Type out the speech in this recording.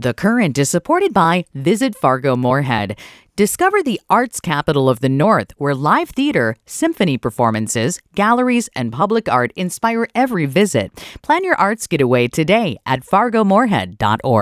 The Current is supported by Visit Fargo Moorhead. Discover the arts capital of the North, where live theater, symphony performances, galleries, and public art inspire every visit. Plan your arts getaway today at fargomoorhead.org.